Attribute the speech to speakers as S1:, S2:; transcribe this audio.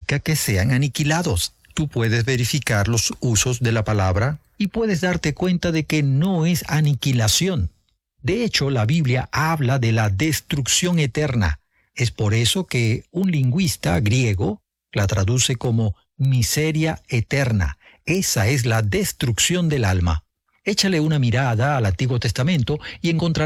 S1: significa que sean aniquilados. Tú puedes verificar los usos de la palabra y puedes darte cuenta de que no es aniquilación. De hecho, la Biblia habla de la destrucción eterna. Es por eso que un lingüista griego la traduce como miseria eterna. Esa es la destrucción del alma. Échale una mirada al Antiguo Testamento y encontrarás